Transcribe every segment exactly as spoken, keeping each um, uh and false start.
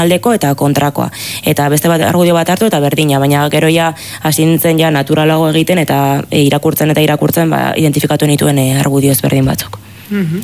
aldeko eta kontrakoa. Eta beste bat argudio bat hartu eta berdina, baina gero ja hasi nintzen ja naturalago egiten eta e, irakurtzen eta irakurtzen ba, identifikatu nituen e, argudio ezberdin batzuk. Mm-hmm.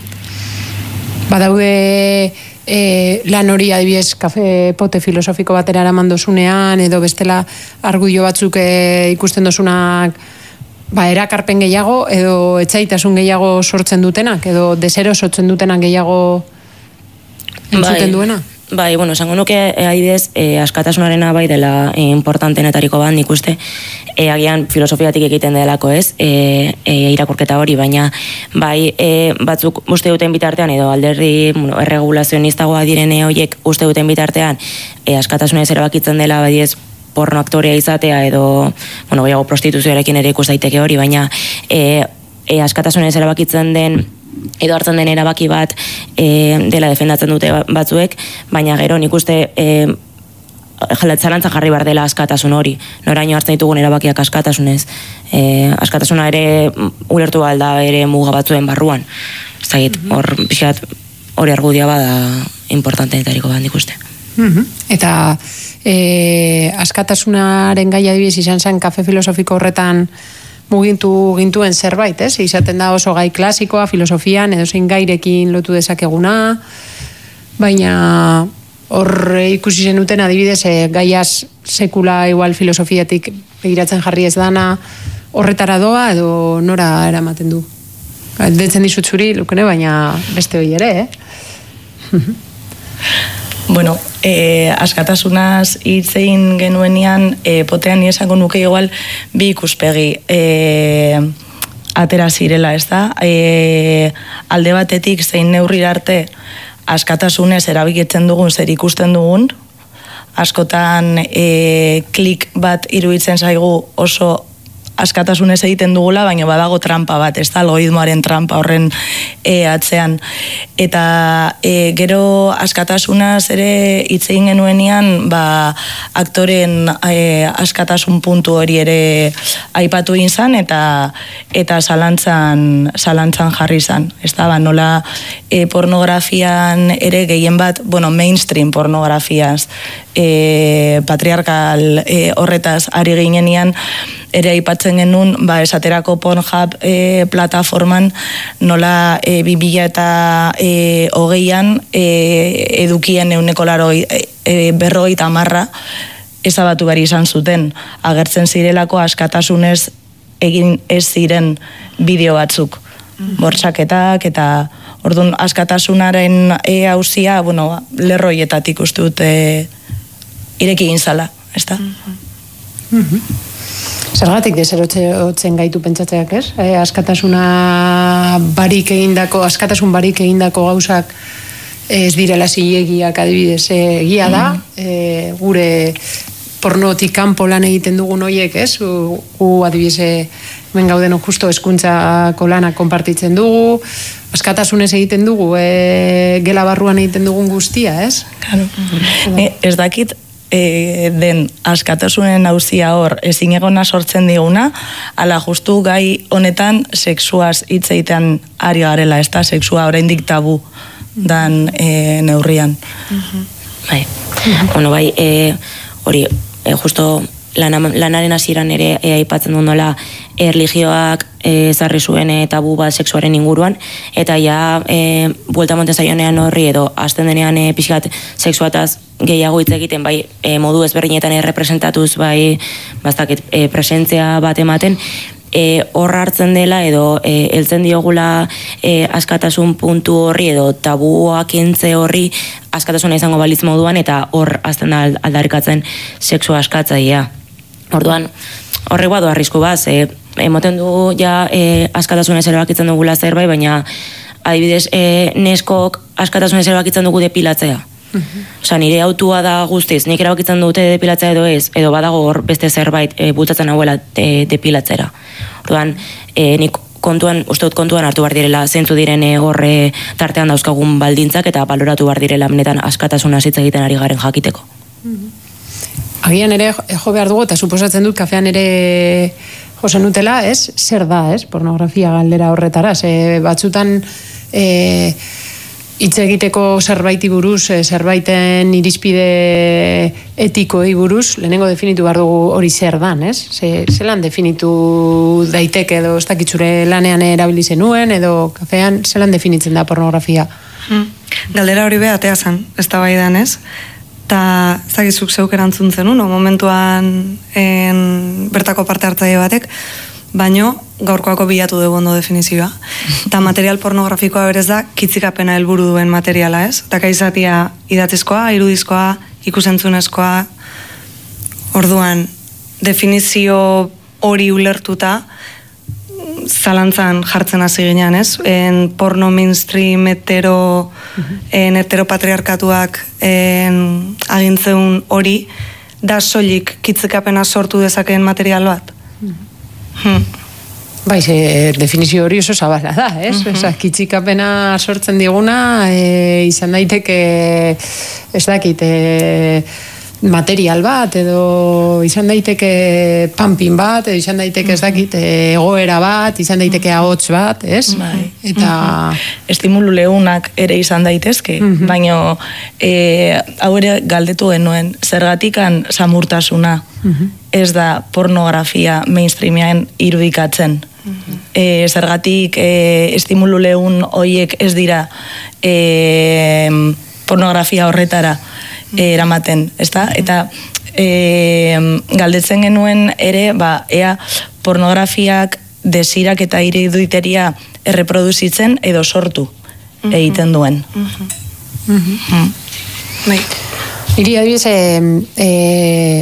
Badaude e, lan hori adibidez kafe pote filosofiko batera eraman dozunean edo bestela argudio batzuk e, ikusten dozunak ba, erakarpen gehiago edo etzaitasun gehiago sortzen dutenak edo desero sortzen dutenak gehiago entzuten duena? Bai, bueno, esango nuke adibidez e, askatasunarena bai dela e, importantenetariko bat nik uste e, agian filosofiatik egiten delako ez e, e, irakurketa hori, baina bai e, batzuk uste duten bitartean edo alderdi bueno, erregulazioanistagoa direne horiek uste duten bitartean e, askatasunez erabakitzen dela badiez porno aktorea izatea edo bueno, gehiago prostituzioarekin ere ikus daiteke hori, baina e, e, askatasunez erabakitzen den edo hartzen den erabaki bat e, dela defendatzen dute batzuek, baina gero nik uste e, zalantza jarri behar dela askatasun hori, noraino hartzen ditugun erabakiak askatasunez. E, askatasuna ere ulertu alda ere muga batzuen barruan. Zagit, hor pixat hori argudia bada importantenetariko bat nik uste. Mm-hmm. Eta e, askatasunaren gai adibidez izan zen kafe filosofiko horretan mugintu gintuen zerbait, ez? Izaten da oso gai klasikoa, filosofian, edo zein gairekin lotu dezakeguna, baina hor ikusi zenuten adibidez, e, gaiaz sekula igual filosofiatik begiratzen jarri ez dana, horretara doa edo nora eramaten du? Detzen dizut zuri, lukene, baina beste hori ere, eh? Bueno, eh, askatasunaz hitzein genuenean, eh, potean esango nuke igual bi ikuspegi eh, atera zirela, ez da? Eh, alde batetik zein neurrira arte askatasunez erabikitzen dugun zer ikusten dugun, askotan eh, klik bat iruditzen zaigu oso askatasunez egiten dugula, baina badago trampa bat, ez da, algoritmoaren trampa horren e, atzean. Eta e, gero askatasunaz ere hitz egin genuenean, ba, aktoren e, askatasun puntu hori ere aipatu egin zan, eta eta zalantzan, zalantzan jarri zan. Ez da, ba, nola e, pornografian ere gehien bat, bueno, mainstream pornografiaz, e, patriarkal e, horretaz ari ginenean, ere aipatzen genuen, ba, esaterako Pornhub e, plataforman nola e, bi mila eta e, hogeian e, edukien euneko laro e, e, berrogei tamarra ezabatu behar izan zuten. Agertzen zirelako askatasunez egin ez ziren bideo batzuk. Bortxaketak eta orduan askatasunaren e, hauzia, bueno, lerroietatik uste dut e, ireki gintzala, ez da? Mm-hmm. Zergatik deserotzen gaitu pentsatzeak, ez? E, askatasuna barik egindako, askatasun barik egindako gauzak ez direla zilegiak adibidez egia da, e, gure pornotik kanpo lan egiten dugun hoiek, ez? Gu, gu adibidez hemen gauden justo hezkuntzako lanak konpartitzen dugu, askatasunez egiten dugu, e, gela barruan egiten dugun guztia, ez? Claro. E, ez dakit E, den askatasunen auzia hor ezin egona sortzen diguna, ala justu gai honetan sexuaz hitz egiten ari garela, ez da, sexua oraindik tabu dan e, neurrian. Mm-hmm. Bai, mm-hmm. bueno, bai, e, hori, e, justo lan, lanaren hasieran ere e, aipatzen du nola erlijioak e, zarri zuen e, tabu bat sexuaren inguruan, eta ja e, buelta monten zaionean horri edo azten denean e, pixkat sexuataz gehiago hitz egiten, bai, e, modu ezberdinetan errepresentatuz, bai, bastakit, e, presentzia bat ematen, e, hor hartzen dela edo e, heltzen diogula e, askatasun puntu horri edo tabuak entze horri askatasuna izango balitz moduan, eta hor azten da aldarrikatzen sexua askatzaia. Orduan, horrek badu arrisku bat, e, emoten du ja e, askatasunez erabakitzen dugula zerbait, baina adibidez e, neskok askatasunez erabakitzen dugu depilatzea. Uh-huh. Osa, nire autua da guztiz, nik erabakitzen dute depilatzea edo ez, edo badago hor beste zerbait e, bultzatzen hauela de, depilatzera. Orduan, e, nik kontuan, uste dut kontuan hartu behar direla zentzu diren horre tartean dauzkagun baldintzak eta baloratu behar direla benetan askatasuna hitz egiten ari garen jakiteko. Uh-huh. Agian ere jo behar dugu, eta suposatzen dut kafean ere josen utela, ez? Zer da, ez? Pornografia galdera horretara. Ze batzutan e, hitz egiteko zerbaiti buruz, zerbaiten irizpide etikoei buruz, lehenengo definitu behar dugu hori zer dan, ez? Ze, zelan definitu daiteke edo ez dakitzure lanean erabili zenuen edo kafean, zelan definitzen da pornografia? Hmm. Galdera hori behatea zen, ez da bai danez, eta zagizuk zeuk erantzun zen, no? Momentuan en, bertako parte hartzaile batek, baino gaurkoako bilatu dugu ondo definizioa. Eta material pornografikoa berez da, kitzikapena helburu duen materiala, ez? Eta kaizatia idatzizkoa, irudizkoa, ikusentzunezkoa, orduan, definizio hori ulertuta, zalantzan jartzen hasi ginean, ez? En porno mainstream hetero, en heteropatriarkatuak en agintzeun hori, da soilik kitzikapena sortu dezakeen material bat. Hmm. Bai, ze, definizio hori oso zabala da, ez? Uh-huh. Esa, kitzikapena sortzen diguna, e, izan daiteke, ez dakit, e, material bat, edo izan daiteke pumping bat, edo izan daiteke, ez dakit, egoera bat, izan daiteke ahots bat, ez? Bai. Eta... estimulu leunak ere izan daitezke, uh-huh. baina e, hau ere galdetu genuen, zergatikan samurtasuna, uh-huh. ez da pornografia mainstreamian irudikatzen. Uh-huh. E, zergatik e, estimulu leun hoiek ez dira e, pornografia horretara e, eramaten, ezta? Eta e, galdetzen genuen ere, ba, ea pornografiak desirak eta iruduiteria erreproduzitzen edo sortu uh-huh. egiten duen. Uh-huh. Uh-huh. Mm. Bai. Iri, adibidez, e, e,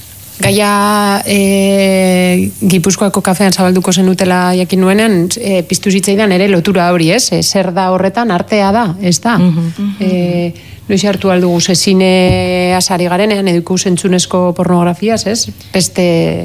gaia e, Gipuzkoako kafean zabalduko zenutela jakin nuenean, e, piztu zitzaidan ere lotura hori, ez? E, zer da horretan artea da, ez da? Uh-huh. E, noiz hartu aldugu ze zine asari garenean, edo ikusentzunezko pornografiaz, ez? Beste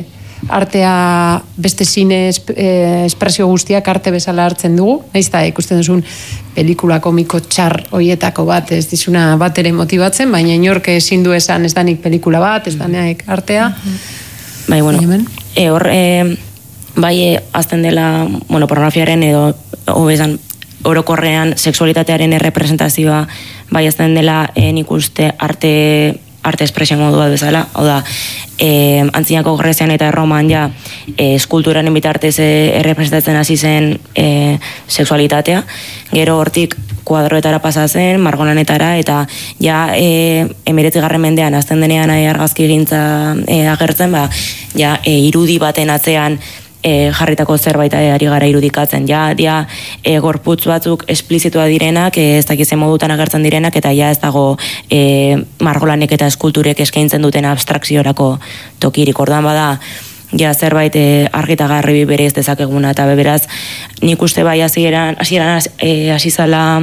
artea, beste zine esp, e, espresio guztiak arte bezala hartzen dugu, nahiz da ikusten duzun pelikula komiko txar hoietako bat, ez dizuna bat ere motibatzen, baina inork ezin du esan ez danik pelikula bat, ez danik artea. Bai, bueno, e, hor, e, bai, e, azten dela, bueno, pornografiaren edo, hobesan, orokorrean sexualitatearen errepresentazioa, bai, azten dela, e, nik uste arte arte espresio modu bat bezala, hau da, e, antzinako Grezian eta Roman ja, e, eskulturaren bitartez errepresentatzen hasi zen e, sexualitatea, gero hortik kuadroetara pasa zen, margolanetara, eta ja e, emeretzigarren mendean, azten denean e, argazki gintza e, agertzen, ba, ja, e, irudi baten atzean E, jarritako zerbait ari gara irudikatzen. Ja, dia e, gorputz batzuk esplizitua direnak, e, ez dakizen modutan agertzen direnak, eta ja ez dago e, margolanek eta eskulturek eskaintzen duten abstrakziorako tokirik. Orduan bada, ja zerbait e, argita garri bere ez dezakeguna, eta beraz, nik uste bai hasieran hasieran e, hasi zala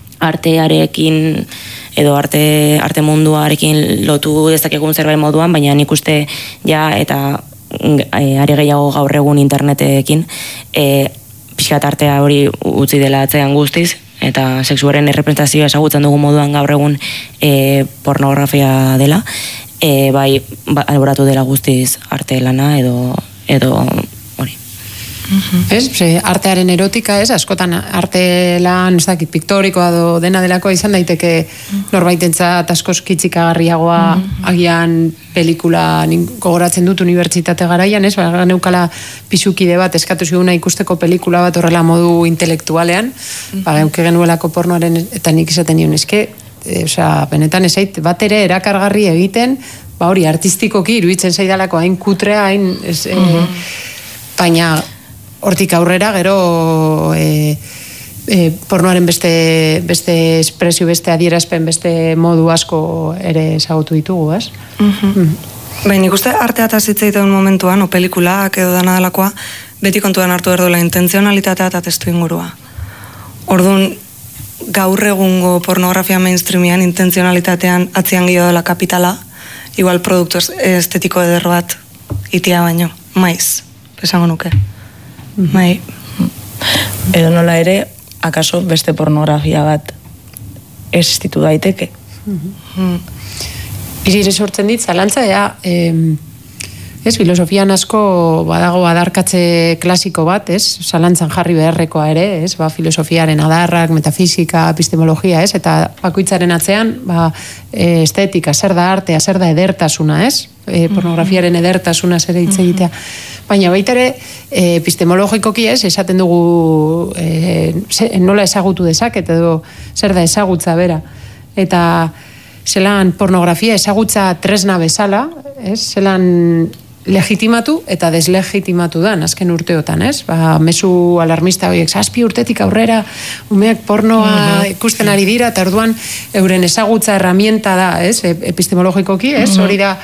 artearekin edo arte, arte munduarekin lotu dezakegun zerbait moduan, baina nik uste ja eta ari gehiago gaur egun internetekin e, pixkat artea hori utzi dela atzean guztiz, eta sexuaren errepresentazioa ezagutzen dugu moduan gaur egun e, pornografia dela, e, bai ba, alboratu dela guztiz arte lana edo edo hori. Uh-huh. Ez, artearen erotika, ez, askotan arte lan, ez dakit, piktorikoa do dena delakoa izan daiteke norbaitentzat askoz kitzikagarriagoa, uh-huh. agian pelikula gogoratzen dut unibertsitate garaian, ez, ba, neukala pisukide bat eskatu ziguna ikusteko pelikula bat horrela modu intelektualean, uh-huh. ba, euke genuelako pornoaren, eta nik izaten nion, eske, e, osea, benetan ezait, bat ere erakargarri egiten, ba hori, artistikoki iruditzen zaidalako hain kutrea, hain, ez, uh-huh. e, baina hortik aurrera, gero e, e, pornoaren beste, beste espresio, beste adierazpen, beste modu asko ere ezagutu ditugu, ez? Uh-huh. Mm. Baina nik uste artea eta zitzaiten momentuan, o pelikulak edo dana delakoa, beti kontuan hartu erdola intentzionalitatea eta testu ingurua. Orduan, gaur egungo pornografia mainstreamian intentzionalitatean atzian gehiago dela kapitala, igual produktu estetiko eder bat itia baino, maiz, esango nuke. Bai. Edo nola ere, akaso beste pornografia bat existitu daiteke. Mm-hmm. Irire sortzen dit, zalantza, ea, eh, Ez, filosofian asko badago adarkatze klasiko bat, ez? Zalantzan jarri beharrekoa ere, ez? Ba, filosofiaren adarrak, metafisika, epistemologia, ez? Eta bakoitzaren atzean, ba, estetika, zer da artea, zer da edertasuna, ez? E, pornografiaren edertasuna zer hitz egitea. Baina baita ere, e, epistemologikoki ez, esaten dugu e, ze, nola ezagutu dezaket, edo zer da ezagutza bera. Eta zelan pornografia ezagutza tresna bezala, ez? Zelan legitimatu eta deslegitimatu dan, azken urteotan, ez? Ba, mezu alarmista horiek, zazpi urtetik aurrera, umeak pornoa ikusten ari dira, eta orduan euren ezagutza herramienta da, ez? Epistemologikoki, ez? Hori da,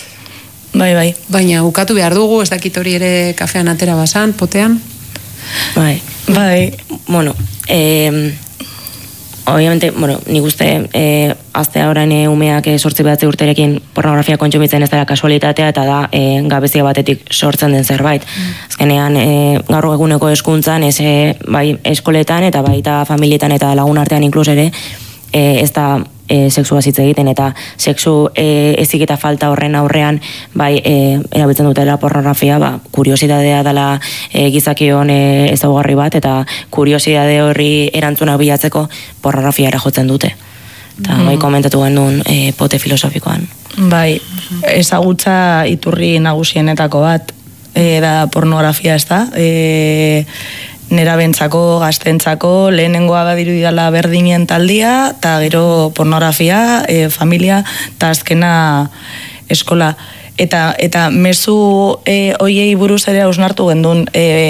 bai, bai. Baina ukatu behar dugu, ez dakit hori ere kafean atera basan, potean? Bai, bai. Bueno, eh, obviamente, bueno, nik uste eh, azte horrein e, umeak e, sortzi behatzi urterekin pornografia kontsumitzen ez dela kasualitatea eta da e, gabezia batetik sortzen den zerbait. Mm. Azkenean, e, gaur eguneko hezkuntzan ez e, bai eskoletan eta baita familietan eta lagun artean inkluso ere e, ez da e, sexua hitz egiten eta sexu e, ezik eta falta horren aurrean bai e, erabiltzen dutela pornografia, ba, kuriositatea dela e, gizakion e, ezaugarri bat eta kuriositate horri erantzuna bilatzeko pornografia jotzen dute. Eta mm. bai komentatu genuen e, pote filosofikoan. Bai, ezagutza iturri nagusienetako bat e, da pornografia, ez da? E, nerabentzako, gaztentzako, lehenengoa badiru didala berdinien taldia, eta gero pornografia, e, familia, eta azkena eskola. Eta, eta mezu e, oiei buruz ere hausnartu gendun,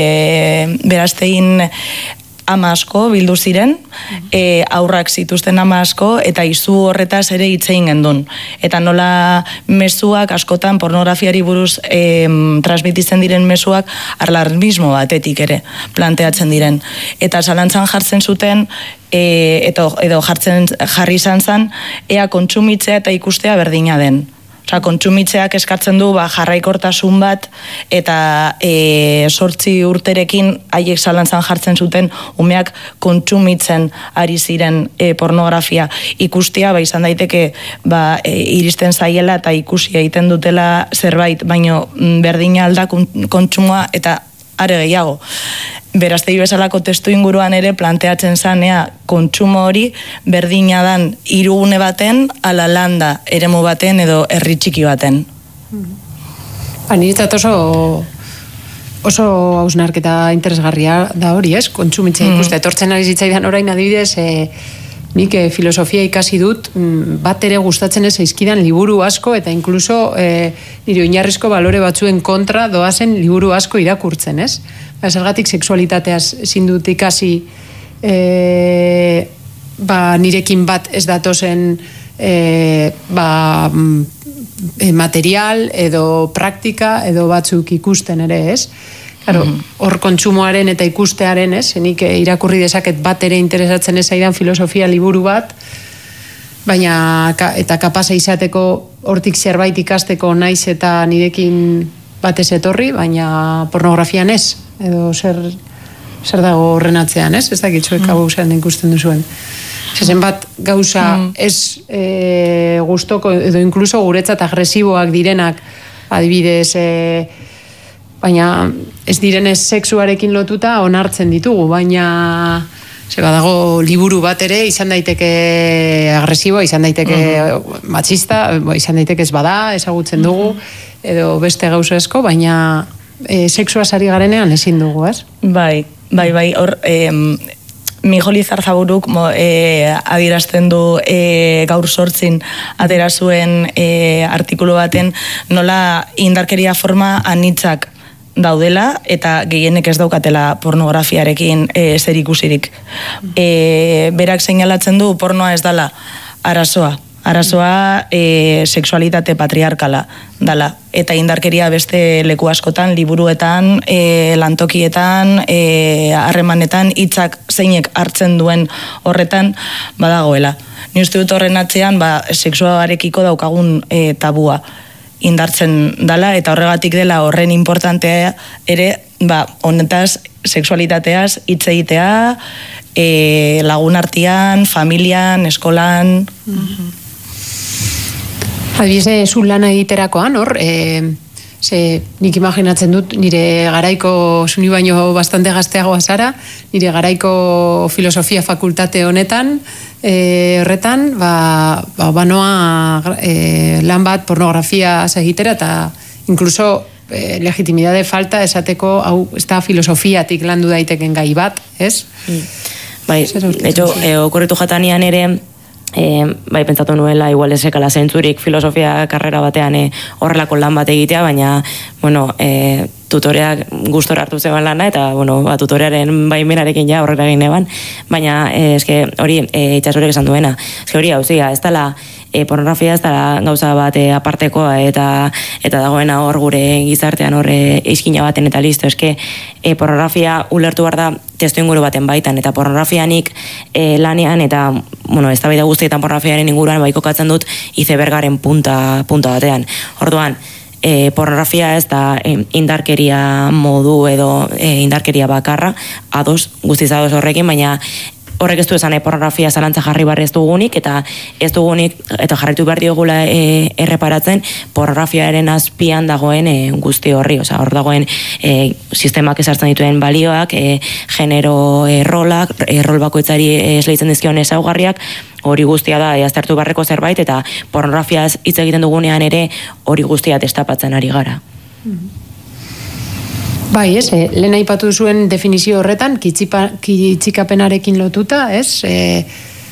e, beraztein ama asko bildu ziren, e, aurrak zituzten ama asko, eta izu horretaz ere hitzein gendun. Eta nola mezuak askotan pornografiari buruz e, transmititzen diren mezuak alarmismo batetik ere planteatzen diren. Eta zalantzan jartzen zuten, e, edo, edo jartzen jarri izan zen, ea kontsumitzea eta ikustea berdina den. Osa, kontsumitzeak eskatzen du ba, jarraikortasun bat eta e, sortzi urterekin haiek zalantzan jartzen zuten umeak kontsumitzen ari ziren e, pornografia ikustia, ba, izan daiteke ba, e, iristen zaiela eta ikusi egiten dutela zerbait, baino berdina alda kontsumoa eta are gehiago. Beraztei bezalako testu inguruan ere planteatzen zanea kontsumo hori berdina dan hirugune baten, ala landa eremu baten edo herri txiki baten. Ba, niretzat oso oso hausnarketa interesgarria da hori, ez? Kontsumitzea mm. ikuste. Etortzen ari zitzaidan orain adibidez, e, nik e, filosofia ikasi dut, bat ere gustatzen ez zaizkidan liburu asko, eta inkluso e, nire oinarrizko balore batzuen kontra doazen liburu asko irakurtzen, ez? Zergatik sexualitateaz ezin dut ikasi e, ba, nirekin bat ez datozen e, ba, e, material edo praktika edo batzuk ikusten ere, ez? Claro, hor mm. kontsumoaren eta ikustearen, ez? Nik irakurri dezaket bat ere interesatzen ez zaidan filosofia liburu bat, baina eta kapasa izateko hortik zerbait ikasteko naiz eta nirekin batez etorri, baina pornografian ez, edo zer, zer dago horren atzean, ez? Ez dakitzuek hau zen ikusten duzuen. Zezen bat gauza mm. ez e, gustoko, edo inkluso guretzat agresiboak direnak, adibidez, e, baina ez direnez sexuarekin lotuta onartzen ditugu, baina ze badago liburu bat ere izan daiteke agresiboa, izan daiteke uh-huh. matxista, izan daiteke ez bada, ezagutzen dugu, edo beste gauza asko, baina e, sexua sari garenean ezin dugu, ez? Bai, bai, bai, hor, eh, Mijoli Zarzaburuk e, adierazten du e, gaur sortzin atera zuen e, artikulu baten nola indarkeria forma anitzak daudela eta gehienek ez daukatela pornografiarekin e, zer ikusirik. E, berak seinalatzen du pornoa ez dala arazoa. Arazoa e, sexualitate patriarkala dala. Eta indarkeria beste leku askotan, liburuetan, e, lantokietan, e, harremanetan, hitzak zeinek hartzen duen horretan badagoela. Ni uste dut horren atzean, ba, sexuarekiko daukagun e, tabua indartzen dala, eta horregatik dela horren importantea ere, ba, honetaz, sexualitateaz hitz egitea, e, lagun artean, familian, eskolan. Mm-hmm. Adibidez, zu lana egiterakoan, hor, e, Ze nik imaginatzen dut, nire garaiko, zuni baino bastante gazteagoa zara, nire garaiko filosofia fakultate honetan, e, horretan, ba, ba, banoa e, lan bat pornografia egitera, eta inkluso e, legitimidade falta esateko, hau, ez da filosofiatik landu daiteken gai bat, ez? Mm. Bai, de hecho, e, okurritu jatanian ere, E, bai, pentsatu nuela, igual esekala zentzurik filosofia karrera batean e, horrelako lan bat egitea, baina, bueno, e, tutoreak gustora hartu zeban lana, eta, bueno, ba, tutorearen baimenarekin ja horrela egin eban, baina, e, eske, hori, e, itxasurek esan duena, eske hori, hau zia, ez dala, e, pornografia ez dala gauza bat e, apartekoa, eta eta dagoena hor gure gizartean horre izkina baten eta listo, eske, e, pornografia ulertu behar da testu inguru baten baitan, eta pornografianik e, lanean, eta, bueno, ez da baita guztietan pornografiaren inguruan, bai kokatzen dut izebergaren punta, punta batean. Orduan, e, pornografia ez da e, indarkeria modu edo e, indarkeria bakarra, ados, guztiz ados horrekin, baina horrek ez du esan, e, pornografia zalantza jarri barri ez dugunik, eta ez dugunik, eta jarritu behar diogula e, erreparatzen, pornografiaren azpian dagoen e, guzti horri, oza, hor dagoen e, sistemak ezartzen dituen balioak, e, genero e, rolak, e, rol bakoitzari esleitzen dizkion ezaugarriak, hori guztia da, e, aztertu barreko zerbait, eta pornografiaz hitz egiten dugunean ere hori guztia destapatzen ari gara. Mm-hmm. Bai, ez, eh, lehen aipatu zuen definizio horretan, kitzipa, kitzikapenarekin lotuta, ez, eh,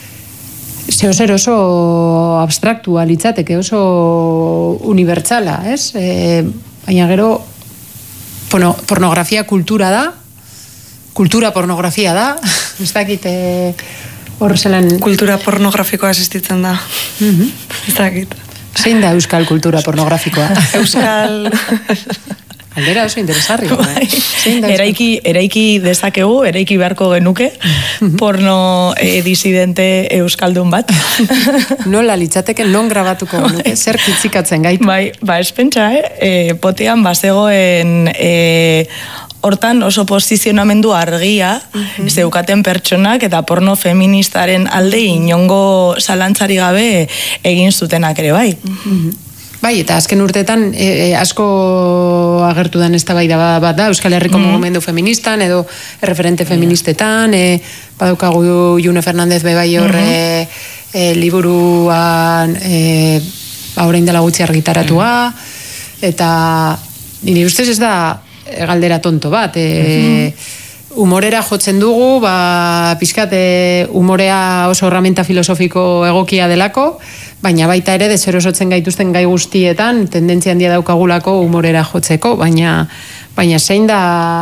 zeo zer oso abstraktua litzateke, oso unibertsala, ez, eh, baina gero porno, pornografia kultura da, kultura pornografia da, ez dakit, eh, hor zelan... Kultura pornografikoa existitzen da, mm-hmm. ez dakit. Zein da euskal kultura pornografikoa? Euskal... Aldera oso interesarri. Bai. Eraiki, eraiki dezakegu, eraiki beharko genuke, porno e, disidente euskaldun bat. Nola litzateke non grabatuko genuke, zer kitzikatzen gaitu. Bai, ba, espentsa, eh? E, potean bazegoen... E, hortan oso posizionamendu argia mm-hmm. zeukaten pertsonak eta porno feministaren alde inongo zalantzari gabe egin zutenak ere bai. Mm-hmm. Bai, eta azken urteetan e, e, asko agertu den eztabaida bat da, Euskal Herriko mm-hmm. mugimendu feministan, edo referente feministetan, e, badaukagu June Fernandez bebai horre mm-hmm. e, liburuan e, orain dela gutxi argitaratua, mm-hmm. eta nire ustez ez da galdera tonto bat, e, mm-hmm. humorera jotzen dugu, ba, pizkat, e, humorea oso herramienta filosofiko egokia delako, baina baita ere deserosotzen gaituzten gai guztietan tendentzia handia daukagulako humorera jotzeko, baina baina zein da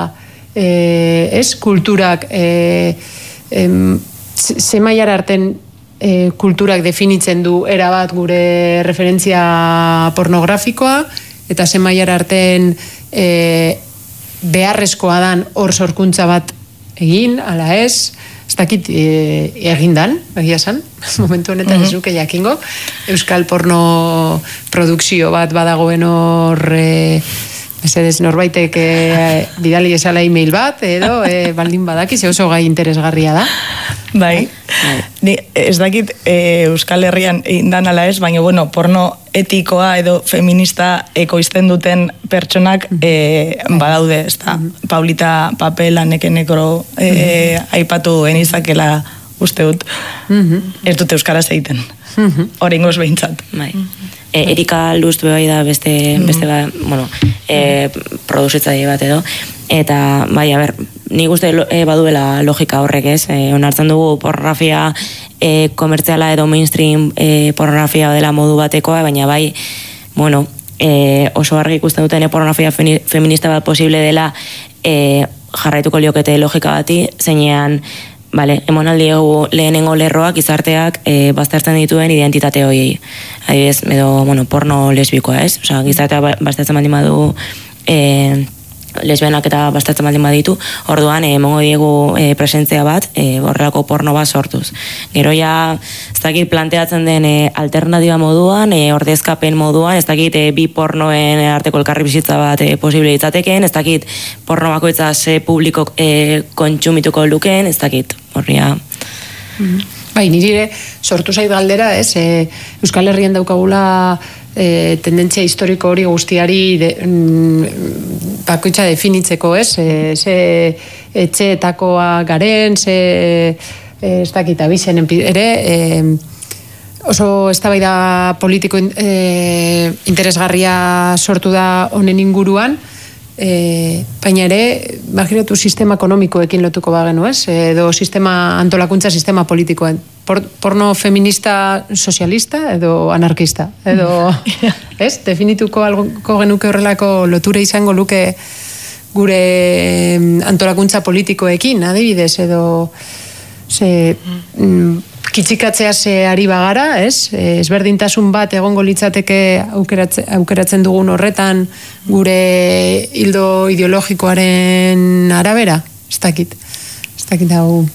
e, ez kulturak e, em, ze mailara arten e, kulturak definitzen du erabat gure referentzia pornografikoa, eta ze mailara arten e, beharrezkoa dan hor sorkuntza bat egin, ala ez, ez dakit e, egindan, egia esan, momentu honetan ez nuke jakingo, euskal porno produkzio bat badagoen hor, e, mesedez norbaitek e, bidali esala e-mail bat, edo e, baldin badaki, ze oso gai interesgarria da. Bai, ni ez dakit e, Euskal Herrian indan ala ez, baina bueno, porno etikoa edo feminista ekoizten duten pertsonak e, badaude, ez da, Paulita Papela nekenekro e, aipatu enizakela uste dut, ez dute euskaraz egiten, oraingoz behintzat. Bai. E, Erika Lust bai da beste, beste ba, bueno, e, produzitzaile bat edo, eta bai, a ber, nik uste e, baduela logika horrek ez, e, onartzen dugu pornografia e, komertziala edo mainstream e, pornografia dela modu batekoa, baina bai, bueno, e, oso argi ikusten duten e, pornografia feminista bat posible dela e, jarraituko liokete logika bati, zeinean, vale, emonaldi egu lehenengo lerroak gizarteak e, baztertzen dituen identitate horiei. Adibidez, edo, bueno, porno lesbikoa, ez? Osa, gizarteak baztertzen baldin badu e, lesbianak eta baztertzen baldin baditu, orduan, emongo diegu e, presentzia bat, e, horrelako porno bat sortuz. Gero ja, ez dakit planteatzen den e, alternatiba moduan, e, ordezkapen moduan, ez dakit e, bi pornoen arteko elkarri bizitza bat e, posible ditzateken, ez dakit porno bakoitza ze publiko e, kontsumituko lukeen, ez dakit, horria... Bai, nire sortu zait galdera, ez, e, Euskal Herrian daukagula e, tendentzia historiko hori guztiari de, mm, bakoitza definitzeko, ez? E, ze etxeetakoa garen, ze e, ez dakit abizen ere, e, oso eztabaida politiko e, interesgarria sortu da honen inguruan, e, baina ere, imagiratu sistema ekonomikoekin lotuko bagenu, ez? Edo sistema antolakuntza sistema politikoen. Por, porno feminista sozialista edo anarkista, edo, ez? Definituko algo genuke horrelako loture izango luke gure antolakuntza politikoekin, adibidez, edo ze, mm, kitxikatzea ze ari bagara, ez? Ezberdintasun bat egongo litzateke aukeratzen, aukeratzen dugun horretan gure hildo ideologikoaren arabera, ez dakit, ez dakit hau.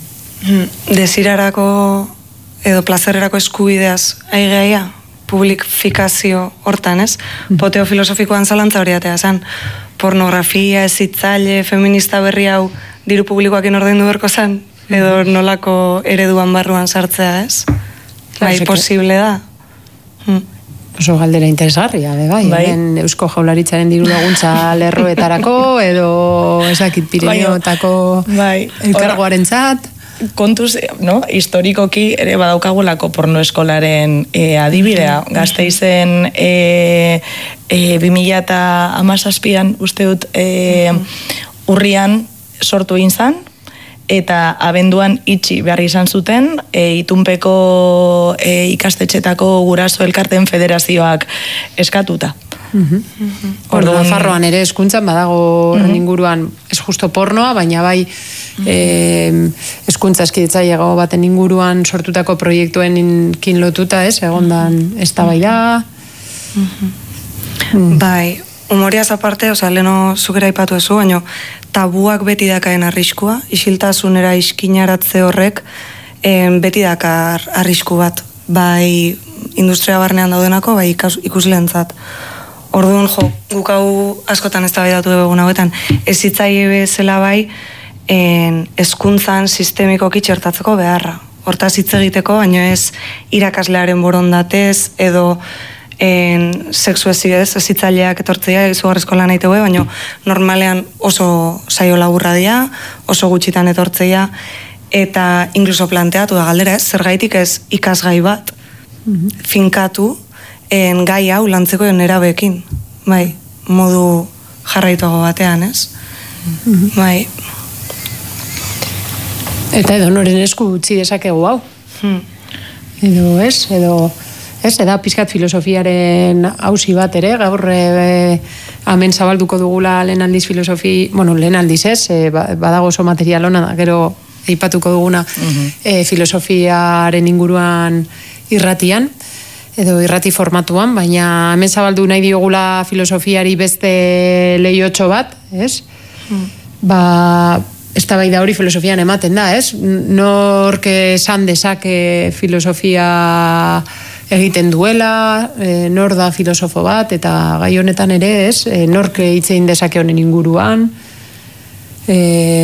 Desirarako edo plazererako eskubideaz aigeaia, publifikazio hortan, ez? Poteo filosofikoan zalantza hori atea zen, pornografia, ezitzaile, feminista berri hau diru publikoakin ordaindu berko zen, edo nolako ereduan barruan sartzea, ez? Bai, posible da. Hmm. Oso galdera interesgarria, be, bai. bai. Eusko Jaurlaritzaren diru laguntza lerroetarako, edo ezakit Pirinioetako bai. elkargoarentzat. Kontuz, no? Historikoki ere badaukagulako pornoeskolaren e, adibidea. Gasteizen e, e, bi mila hamazazpian uste dut e, urrian sortu egin zan, eta abenduan itxi behar izan zuten, e, itunpeko e, ikastetxetako guraso elkarten federazioak eskatuta. Uh-huh. Uh-huh. Orduan Nafarroan ere hezkuntzan badago horren uh-huh. inguruan, ez justo pornoa, baina bai uh-huh. eh, hezkuntza eskidetzailego baten inguruan sortutako proiektuen inkin lotuta, ez, egondan uh-huh. eztabaida. Uh-huh. Uh-huh. Bai, humoriaz aparte, oza, leno zukera ipatu ezu, baina tabuak beti dakaen arriskua, isiltasunera iskinaratze horrek en, beti dakar arrisku bat, bai industria barnean daudenako, bai ikusleentzat. Orduan, jo, guk hau askotan ez da baidatu egun hauetan, ez hitzaile bezala bai en, hezkuntzan sistemikoki txertatzeko beharra. Hortaz hitz egiteko, baina ez irakaslearen borondatez, edo en sexu ez ezitzaileak etortzea izugarrizko lan egiteu, baina normalean oso saio laburra dira, oso gutxitan etortzea, eta inkluso planteatu da galdera ez, zergaitik ez ikasgai bat mm-hmm. finkatu en gai hau lantzeko nerabeekin, bai, modu jarraituago batean, ez? Mm-hmm. Bai. Eta edo noren esku utzi dezakegu hau. Hmm. Edo ez, edo ez, eda pizkat filosofiaren hausi bat ere, gaur e, hemen zabalduko dugula lehen aldiz filosofi, bueno, lehen aldiz ez, e, badago oso material hona, gero eipatuko duguna uh-huh. e, filosofiaren inguruan irratian, edo irrati formatuan, baina hemen zabaldu nahi diogula filosofiari beste lehiotxo bat, ez? Hmm. Ba, ez da bai da hori filosofian ematen da, ez? Nork esan dezake filosofia egiten duela, e, nor da filosofo bat, eta gai honetan ere, ez? E, nork hitzein dezake honen inguruan, e,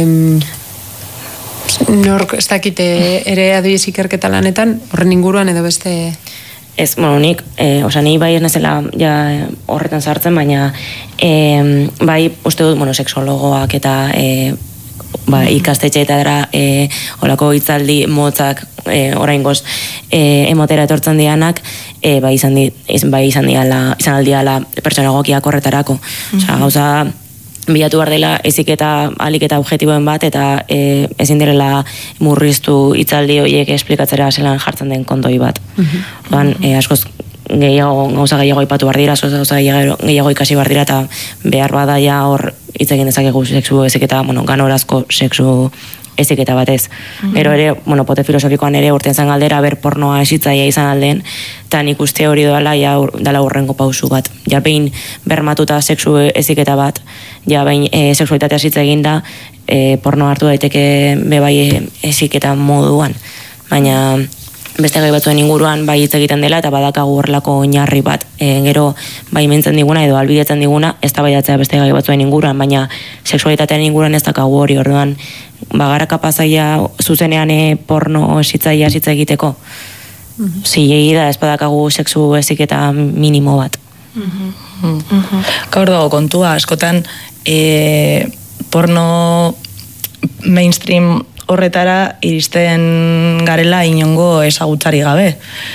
nork ez dakite ere adibidez ikerketa lanetan, horren inguruan edo beste... Ez, bueno, nik, e, oza, ni bai ez nezela ja, horretan sartzen, baina e, bai, uste dut, bueno, sexologoak eta e, ba, ikastetxeetara e, olako hitzaldi motzak e, oraingoz e, emotera etortzen dianak, e, bai izan di, bai izan diala, izan aldiala pertsona egokiak horretarako. Mm-hmm. Oza, gauza bilatu behar dela ezik eta alik eta objektiboen bat, eta e, ezin direla murriztu hitzaldi horiek esplikatzera zelan jartzen den kontoi bat. Mm-hmm. Oan, e, askoz gehiago, gauza gehiago ipatu behar dira, gauza gehiago, gehiago ikasi behar dira, eta behar bada ja hor hitz egin dezakegu sexu ezik eta, bueno, ganorazko sexu eziketa batez. Mm-hmm. Gero ere, bueno, pote filosofikoan ere urten zan galdera, ber pornoa esitzaia izan alden, eta nik uste hori doala, ja, dala urrengo pausu bat. Ja, behin bermatuta sexu eziketa bat, ja, behin e, sexualitatea zitza eginda, e, porno hartu daiteke bebai eziketa moduan. Baina beste gai batzuen inguruan bai hitz egiten dela, eta badakagu horrelako oinarri bat, e, gero bai mentzen diguna edo albidetzen diguna, ez da baiatzea beste gai batzuen inguruan, baina sexualitatean inguruan ez dakagu hori, orduan bagara kapazaia zuzenean e, porno esitzaia esitza egiteko. Mm-hmm. Zilegi da, ez badakagu sexu eziketa minimo bat. Gaur dago kontua, askotan e, porno mainstream horretara iristen garela inongo ezagutzari gabe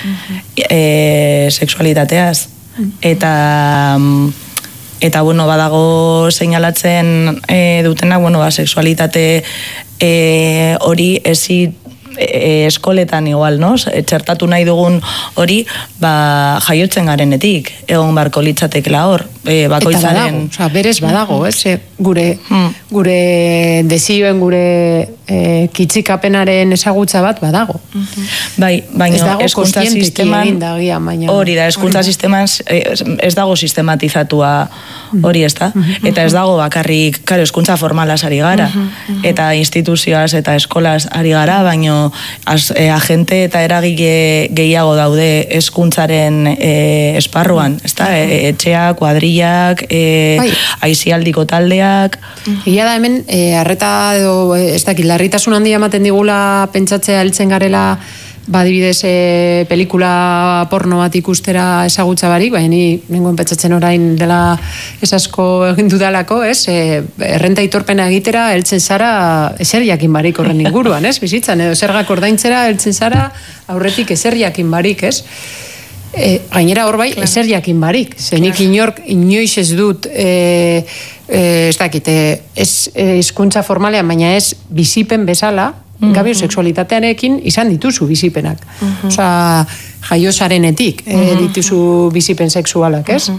e, sexualitateaz. Eta eta bueno, badago seinalatzen e, dutena, bueno, ba, sexualitate e, hori ezi e, eskoletan igual, no? Txertatu nahi dugun hori, ba, jaiotzen garenetik, egon barko litzatekela hor, e, bakoitzaren... Eta badago, oza, berez badago, ez? Gure, gure desioen, gure e, kitzikapenaren ezagutza bat badago. Bai, baina eskuntza sisteman... Hori da, eskuntza sisteman ez dago sistematizatua hori, ez da? Eta ez dago bakarrik, karo, eskuntza formalaz ari gara, eta instituzioaz eta eskolaz ari gara, baina Az, e, agente eta eragile gehiago daude hezkuntzaren e, esparruan, ezta? E, etxeak, kuadrillak, e, bai. Aizialdiko taldeak. Ia da hemen, e, arreta edo, ez dakit, larritasun handia ematen digula pentsatzea heltzen garela, badibidez e, pelikula porno bat ikustera ezagutza barik, baina ni nengoen pentsatzen orain dela ez asko egin dudalako, ez? E, errenta itorpena egitera heltzen zara ezer jakin barik horren inguruan, ez? Bizitzan, edo zergak ordaintzera heltzen zara aurretik ezer jakin barik, ez? E, gainera hor bai, ezer jakin barik. Zenik inork inoiz ez dut e, e, ez dakit, ez hizkuntza formalean, baina ez bizipen bezala, gabio sexualitatearekin izan dituzu bizipenak. Osa, jaiosarenetik eh, dituzu bizipen sexualak, ez?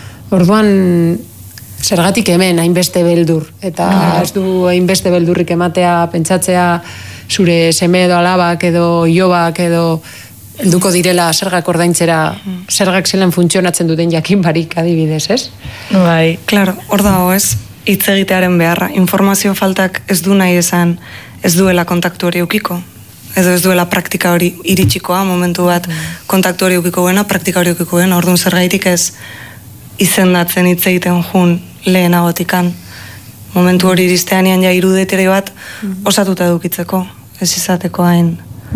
Orduan, zergatik hemen hainbeste beldur, eta ez du hainbeste beldurrik ematea, pentsatzea zure seme edo alabak edo ilobak edo helduko direla zergak ordaintzera, zergak zelan funtzionatzen duten jakin barik adibidez, ez? Bai, claro, hor dago, ez? Hitz egitearen beharra. Informazio faltak ez du nahi esan ez duela kontaktu hori eukiko. Edo ez duela praktika hori iritsikoa, momentu bat kontaktu hori eukiko buena, praktika hori eukiko buena. Orduan zergaitik ez izendatzen hitz egiten jun lehenagotikan. Momentu hori iristeanian ja irudeteri bat osatuta edukitzeko. Ez izateko hain.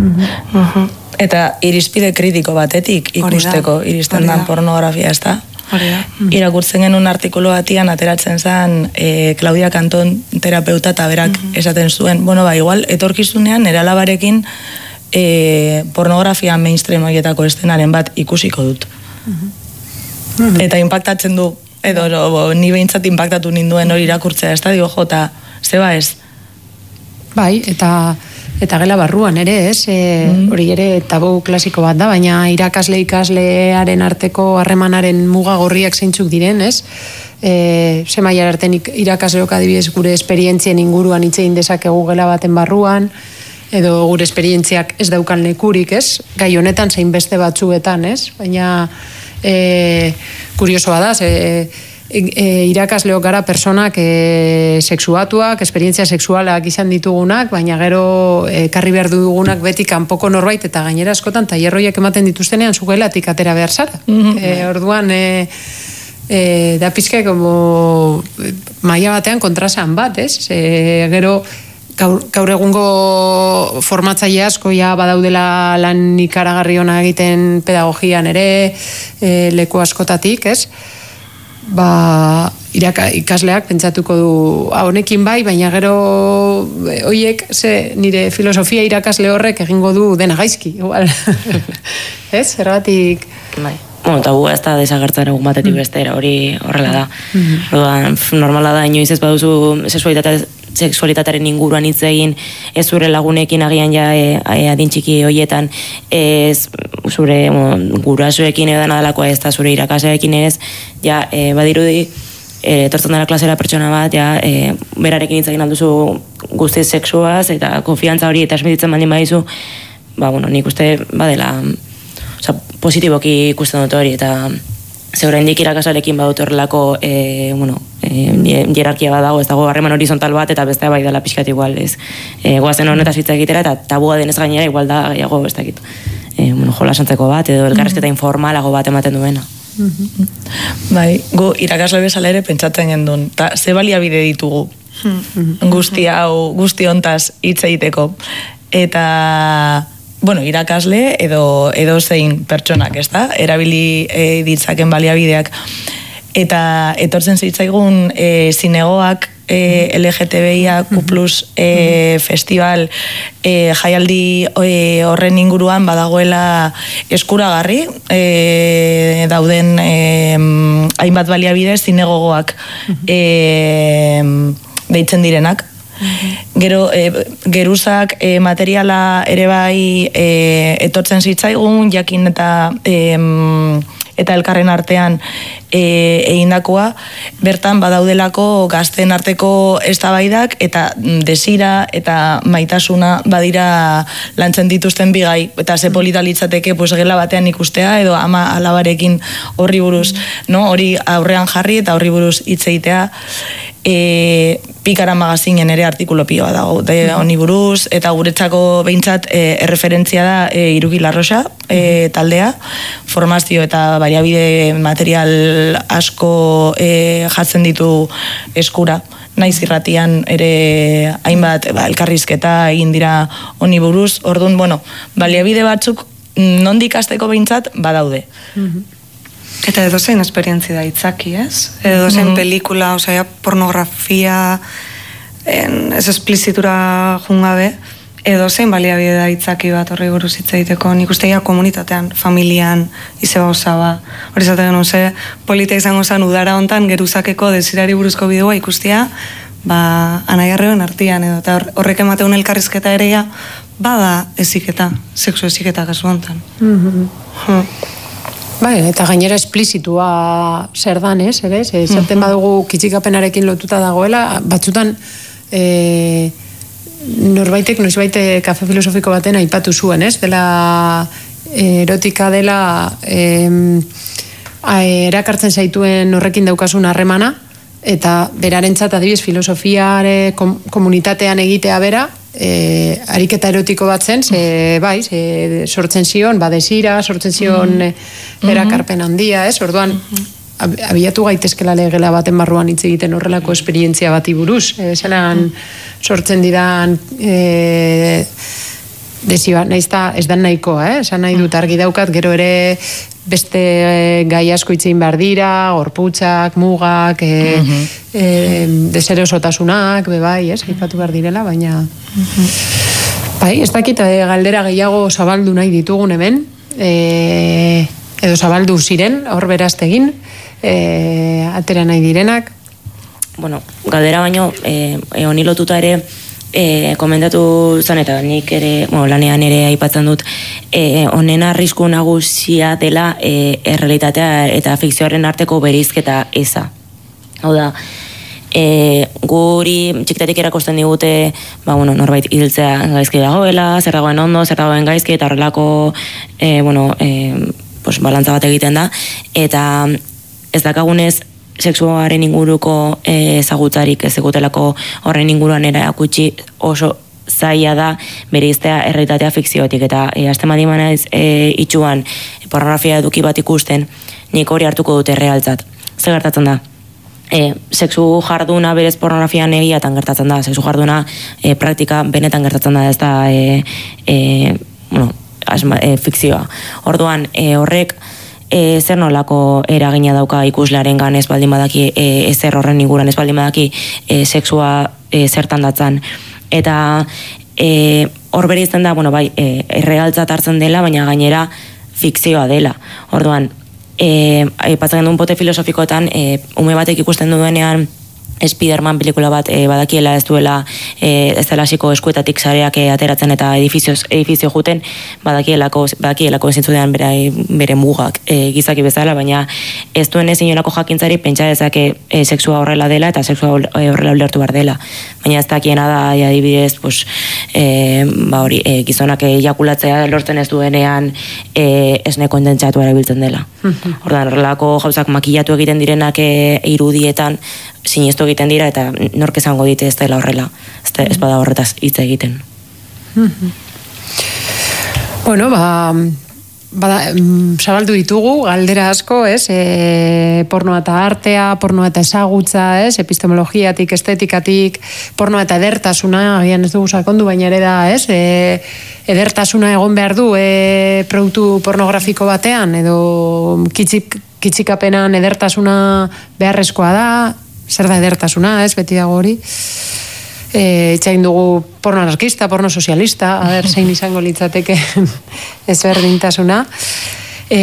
Eta irizpide kritiko batetik ikusteko iristen dan pornografia, ez da? Irakurtzen genuen artikulu batian ateratzen zen e, Claudia Kanton terapeuta eta berak esaten zuen, bueno, ba, igual, etorkizunean nire alabarekin e, pornografia mainstream horietako estenaren bat ikusiko dut. Eta impactatzen du, edo no, bo, ni behintzat impactatu ninduen hori irakurtzea, ez da, digo, jota, zeba ez? Bai, eta... Eta gela barruan ere, ez? E, hori ere tabu klasiko bat da, baina irakasle ikaslearen arteko harremanaren muga gorriak zeintzuk diren, ez? E, ze mailar arten irakasleok adibidez gure esperientzien inguruan hitz egin dezakegu gela baten barruan, edo gure esperientziak ez daukan lekurik, ez? Gai honetan zein beste batzuetan, ez? Baina e, kuriosoa da, ze... E, irakasleok gara personak e, sexuatuak, esperientzia sexualak izan ditugunak, baina gero e, karri behar dugunak beti kanpoko norbait, eta gainera askotan tailerroiak ematen dituztenean zugelatik atera behar zara. E, orduan e, e, da pizka como maila batean kontrasan bat, ez? E, gero gaur, gaur egungo formatzaile asko ja badaudela lan ikaragarri ona egiten pedagogian ere e, leku askotatik, ez? Ba, iraka, ikasleak pentsatuko du honekin bai, baina gero hoiek ze nire filosofia irakasle horrek egingo du dena gaizki, igual. Ez? Zergatik... Bai. Bueno, tabua ez da desagertzen egun batetik bestera, hori horrela da. Orduan, normala da, inoiz ez baduzu sexualitatearen inguruan hitz egin, ez zure lagunekin agian ja e, e, adin txiki hoietan, ez zure bueno, gurasoekin edo dena delakoa ez da zure irakasleekin ez, ja, e, badirudi, e, etortzen dela klasera pertsona bat, ja, e, berarekin hitz egin alduzu guztiz sexuaz, eta konfiantza hori eta esmetitzen baldin badizu, ba, bueno, nik uste badela, oza, positiboki ikusten dut hori, eta zeuren dik irakasleekin badut horrelako e, bueno, e, jerarkia bat dago, ez dago harreman horizontal bat, eta bestea bai dela pixkat igual, ez. E, goazen honetaz hitz egitera, eta tabua denez gainera igual da, gehiago, ez dakit, e, bueno, jolasantzeko bat, edo elkarrezketa informalago bat ematen duena. Bai, gu irakasle bezala ere pentsatzen gendun, eta ze baliabide ditugu guzti hau, guzti hontaz hitz egiteko, eta bueno, irakasle edo edo zein pertsonak, ezta? Erabili e, ditzaken baliabideak. Eta etortzen zitzaigun e, zinegoak, e, L G T B I A Q plus e, festival e, jaialdi e, horren inguruan badagoela eskuragarri e, dauden e, hainbat baliabide zinegogoak e, deitzen direnak. Gero, e, geruzak e, materiala ere bai e, etortzen zitzaigun, jakin eta e, eta elkarren artean e, egindakoa, bertan badaudelako gazten arteko eztabaidak eta desira eta maitasuna badira lantzen dituzten bigai, eta ze polita litzateke pues, gela batean ikustea edo ama alabarekin horri buruz, no? Hori aurrean jarri eta horri buruz hitz egitea. E, Pikara magazinen ere artikulo pioa dago de honi buruz, eta guretzako behintzat e, erreferentzia da e, Iruki Larrosa e, taldea, formazio eta baliabide material asko e, jatzen ditu eskura. Naiz irratian ere hainbat ba, elkarrizketa egin dira honi buruz, orduan, bueno, baliabide batzuk nondik hasteko behintzat badaude. Eta edozein esperientzia da itzaki, ez? Edozein mm-hmm. pelikula, osea, pornografia, en, ez esplizitura jungabe, edozein baliabide da itzaki bat horri buruz hitz egiteko, nik usteia komunitatean, familian, izeba osaba. Hori zaten genuen, ze, polita izango zen udara hontan, geruzakeko desirari buruzko bideoa ikustia, ba, anaiarreuen artian, edo, eta horrek emateun elkarrizketa ereia, bada eziketa, sexu eziketa kasu hontan. Mm-hmm. Hmm. Bai, eta gainera esplizitua zer dan, ez, ere? Zerten badugu kitzikapenarekin lotuta dagoela, batzutan e, norbaitek, noizbaite kafe filosofiko baten aipatu zuen, ez? Dela erotika dela e, erakartzen zaituen horrekin daukasun harremana, eta berarentzat adibidez filosofiare komunitatean egitea bera, E, ariketa erotiko bat zen, ze, bai, ze, sortzen zion, badesira, sortzen zion mm-hmm. erakarpen handia, ez? Orduan, ab, abiatu gaitezkela legela baten barruan hitz egiten horrelako esperientzia bati buruz. E, zelan sortzen didan e, desiba, nahiz da, ez dan nahikoa, eh? Esan nahi dut argi daukat, gero ere beste e, gai asko itzein behar dira, gorputzak, mugak, e, mm-hmm. e, deserosotasunak, bebai, ez, aipatu behar direla, baina mm-hmm. bai, ez dakit e, galdera gehiago zabaldu nahi ditugun hemen, e, edo zabaldu ziren, hor beraztegin, e, atera nahi direnak. Bueno, galdera baino, e, e, honi lotuta ere, E, komendatu zen eta nik ere, bueno, lanean ere aipatzen dut, e, honen arrisku nagusia dela e, errealitatea eta fikzioaren arteko bereizketa eza. Hau da, e, guri txikitatik erakosten digute, ba, bueno, norbait hiltzea gaizki dagoela, zer dagoen ondo, zer dagoen gaizki, eta horrelako e, bueno, e, pues, balantza bat egiten da, eta ez dakagunez sexuaren inguruko ezagutzarik ez egutelako horren inguruan erakutsi oso zaila da bereiztea errealitatea fikziotik, eta e, azten badimana ez e, itxuan pornografia eduki bat ikusten, nik hori hartuko dute errealtzat. Zer gertatzen da? E, sexu jarduna berez pornografian egiatan gertatzen da, sexu jarduna e, praktika benetan gertatzen da, ez da e, e, bueno, asma, e, fikzioa. Orduan, e, horrek E, zer nolako eragina dauka ikuslearen gan ez baldin badaki e, ezer horren inguruan ez baldin badaki e, sexua e, zertan datzan. Eta e, hor bere izten da, bueno, bai, e, errealtzat hartzen dela, baina gainera fikzioa dela. Orduan, e, aipatzen duen pote filosofikoetan, e, ume batek ikusten duenean Spiderman pelikula bat e, badakiela ez duela e, ez dela hasiko eskuetatik sareak e, ateratzen eta edifizio, edifizio juten, badakielako, badakielako ezintzudean bere, bere mugak e, gizaki bezala, baina ez duen ezin inolako jakintzari pentsa dezake e, sexua horrela dela eta sexua horrela ulertu behar dela. Baina ez dakiena da, adibidez, pues, e, ba hori, e, gizonak ejakulatzea lortzen ez duenean e, esne kondentsatu erabiltzen dela. Ordan horrelako gauzak makillatu egiten direnak e, irudietan sinestu egiten dira eta nork esango dite ez dela horrela, ez, ez bada horretaz hitz egiten. Bueno, ba, bada, zabaldu ditugu, galdera asko, ez? E, pornoa eta artea, pornoa eta ezagutza, ez? Epistemologiatik, estetikatik, pornoa eta edertasuna, agian ez dugu sakondu, baina ere da, ez? E, edertasuna egon behar du e, produktu pornografiko batean, edo kitzik, kitzikapenan edertasuna beharrezkoa da, zer da edertasuna, ez? Beti dago hori. E, itxain dugu porno anarkista, porno sozialista, a ber, zein izango litzateke ezberdintasuna. E,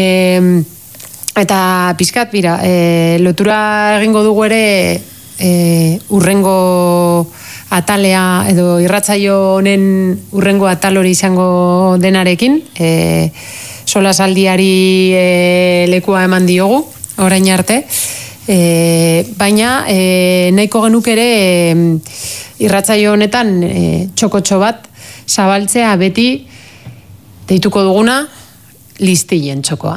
eta pizkat, bira, e, lotura egingo dugu ere e, urrengo atalea, edo irratsaio honen urrengo atal hori izango denarekin, e, solasaldiari e, lekua eman diogu, orain arte, e, baina e, nahiko genuk ere e, irratsaio honetan e, txokotxo bat zabaltzea beti deituko duguna listillen txokoa.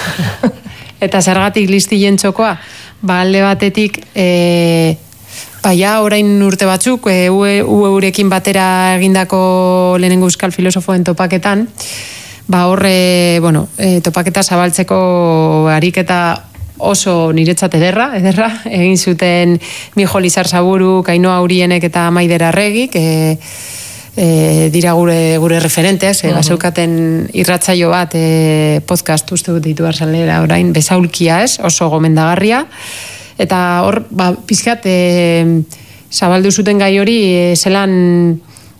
Eta zergatik listillen txokoa? Ba, alde batetik e, baia orain urte batzuk e, U eurekin batera egindako lehenengo euskal filosofoen topaketan, ba horre, bueno, e, topaketa zabaltzeko ariketa oso niretzat ederra, ederra, egin zuten Mijo Lizarzaburu, Kainoa Urienek eta Maider Arregik, e, e, dira gure gure referenteak, e, baseukaten irratsaio bat, e, podcast uste dut ditu arzalera orain, bezaulkia ez, oso gomendagarria, eta hor, ba, pizkat, e, zabaldu zuten gai hori, e, zelan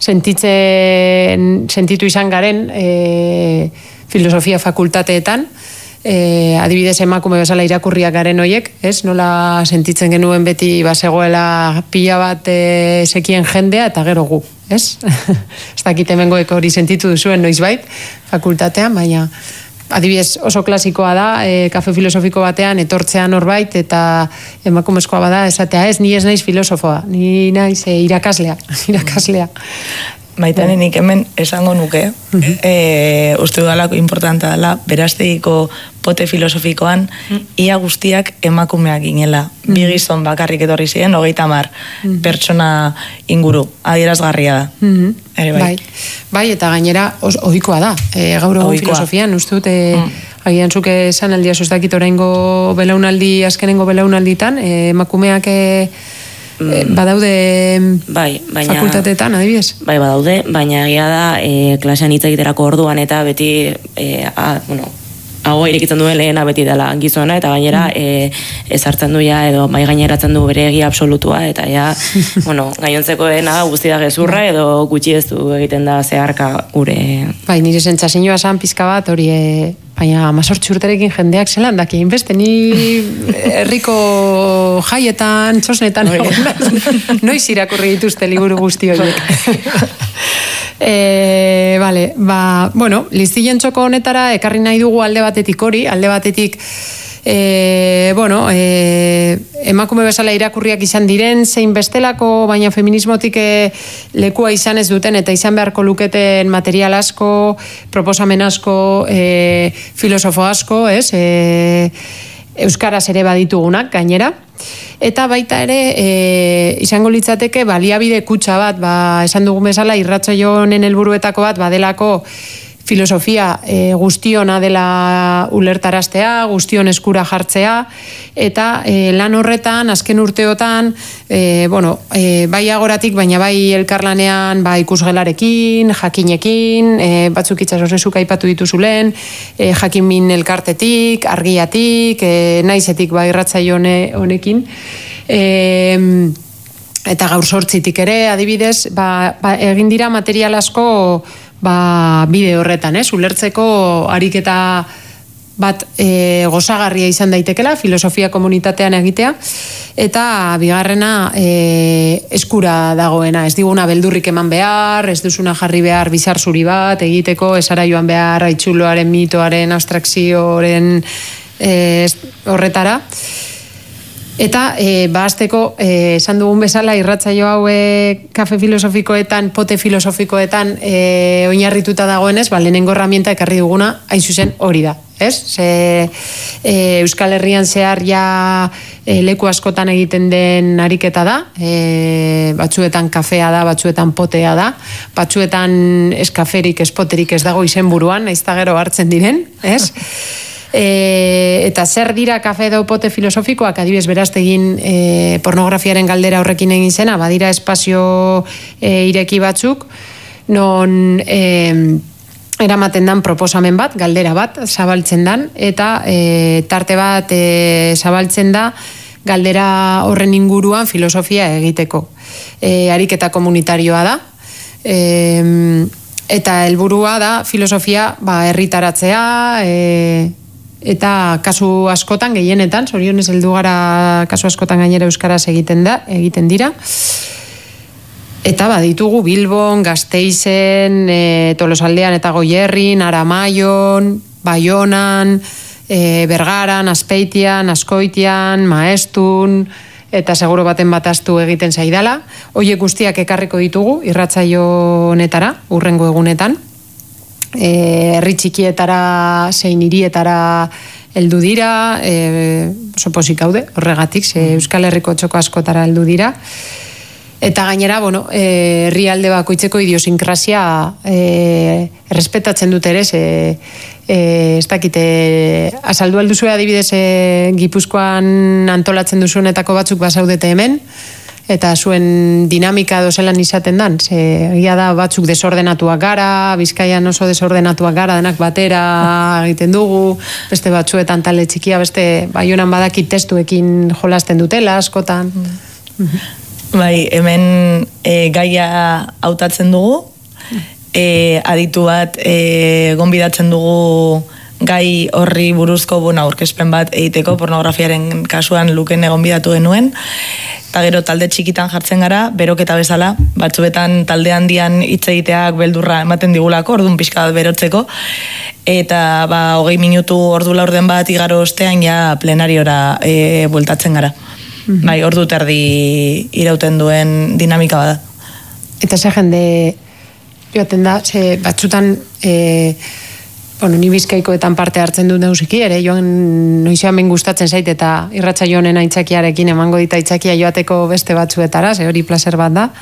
sentitzen, sentitu izan garen e, filosofia fakultateetan, E, adibidez emakume bezala irakurriak garen hoiek, ez? Nola sentitzen genuen beti bazegoela pila bat e, sekien jendea eta gero gu, ez? Ez dakit hemengoek hori sentitu duzuen noizbait fakultatean, baina adibidez oso klasikoa da, e, kafe filosofiko batean etortzean norbait eta emakumezkoa bada esatea, ez, ni ez naiz filosofoa, ni naiz e, irakaslea, irakaslea. Maitane, nik hemen esango nuke, uh-huh. e, uste dudalako importanta dela, berazteiko pote filosofikoan, uh-huh. ia guztiak emakumeak ginela. Uh-huh. Bi gizon bakarrik etorri ziren, hogeita hamar uh-huh. pertsona inguru, adierazgarria da. Uh-huh. Ere bai. bai. Bai, eta gainera, ohikoa da, e, gaur egun filosofian, uste dut, e, uh-huh. agian zuke esan aldia, soztakit oraingo belaunaldi, azkenengo belaunalditan, e, emakumeak... E, badaude bai, baina, fakultateetan, adibidez? Bai, badaude, baina egia da e, klasean hitz egiterako orduan eta beti e, a, bueno, hau irekitzen duen lehena beti dela gizona eta gainera mm. e, ezartzen du ja edo mai gaineratzen du bere egia absolutua eta ja, bueno, gainontzekoena guzti da gezurra edo gutxi ez du egiten da zeharka gure... Bai, nire sentsazioa san pizka bat hori e, baina amazortzi urterekin jendeak zelan daki, inbeste, ni herriko jaietan, txosnetan, noiz irakurri dituzte liburu guzti horiek. e, vale, ba, bueno, listillen txoko honetara ekarri nahi dugu alde batetik hori, alde batetik E, bueno, e, emakume bezala irakurriak izan diren, zein bestelako, baina feminismotik e, lekua izan ez duten, eta izan beharko luketen material asko, proposamen asko, e, filosofo asko, ez? E, euskaraz ere baditugunak, gainera. Eta baita ere, e, izango litzateke, baliabide kutxa bat, ba, esan dugun bezala, irratsaio honen helburuetako bat, badelako, filosofia e, guztiona dela ulertaraztea, guztion eskura jartzea, eta e, lan horretan, azken urteotan, e, bueno, e, bai agoratik, baina bai elkarlanean, bai ikusgelarekin, jakinekin, e, batzuk itxasozezuk aipatu dituzulen, e, jakinmin elkartetik, argiatik, e, naizetik bai irratsaio honekin, e, eta gaur sortzitik ere, adibidez, ba, ba, egin dira material asko ba, bide horretan, ez? Ulertzeko ariketa bat e, gozagarria izan daitekela, filosofia komunitatean egitea, eta bigarrena e, eskura dagoena, ez diguna beldurrik eman behar, ez duzuna jarri behar bizar zuri bat, egiteko, esara joan behar, aitzuloaren, mitoaren, abstrakzioaren e, horretara. Eta, e, ba, azteko, e, esan dugun bezala, irratsaio haue kafe filosofikoetan, pote filosofikoetan e, oinarrituta dagoenez, ba, lehenengo herramienta ekarri duguna, hain zuzen hori da. ez? Ze, e, Euskal Herrian zehar ja e, leku askotan egiten den ariketa da, e, batzuetan kafea da, batzuetan potea da, batzuetan ez kaferik, ez poterik ez dago izenburuan, naiz eta gero hartzen diren, ez? E, eta zer dira kafe edo pote filosofikoak, adibidez beraztegin e, pornografiaren galdera horrekin egin zena, badira espazio e, ireki batzuk, non e, eramaten dan proposamen bat, galdera bat, zabaltzen dan, eta e, tarte bat e, zabaltzen da galdera horren inguruan filosofia egiteko. E, ariketa komunitarioa da, e, eta helburua da filosofia ba, herritaratzea, e, eta kasu askotan gehienetan, zorionez heldu gara kasu askotan gainera euskaraz egiten da, egiten dira. Eta baditugu Bilbon, Gasteizen, e, Tolosaldean eta Goierrin, Aramaion, Baionan, e, Bergaran, Azpeitian, Azkoitian, Maestun, eta seguro baten bataztu egiten zaidala. Hoiek guztiak ekarriko ditugu, irratsaio honetara, urrengo egunetan. E, herri txikietara, zein hirietara heldu dira, e, oso pozik gaude, horregatik, ze Euskal Herriko txoko askotara heldu dira. Eta gainera, bueno, e, herrialde bakoitzeko idiosinkrazia e, errespetatzen dut ere, e, e, ez dakite, azaldu alduzu adibidez e, Gipuzkoan antolatzen duzunetako batzuk bazaudete hemen, eta zuen dinamika dozelan izaten dan, ze egia da batzuk desordenatuak gara, Bizkaian oso desordenatuak gara, denak batera egiten dugu, beste batzuetan tale txikia, beste Baionan badakit testuekin jolasten dutela askotan. Mm. Bai, hemen e, gaia hautatzen dugu, e, aditu bat e, gonbidatzen dugu gai horri buruzko bueno, aurkezpen bat egiteko, pornografiaren kasuan Luken gonbidatu genuen, eta gero talde txikitan jartzen gara, beroketa bezala, batzuetan talde handian hitz egiteak beldurra ematen digulako, orduan pixka bat berotzeko, eta ba, hogei minutu ordu laurden bat igaro ostean ja plenariora e, bueltatzen gara. Mm-hmm. Bai, ordu terdi irauten duen dinamika bada. Eta ze jende joaten da, ze batzutan e, bueno, ni Bizkaikoetan parte hartzen dut nausiki, ere joan noizean ben gustatzen zait eta irratsaio honen aitzakiarekin emango dita aitzakia joateko beste batzuetara, ze hori placer bat da.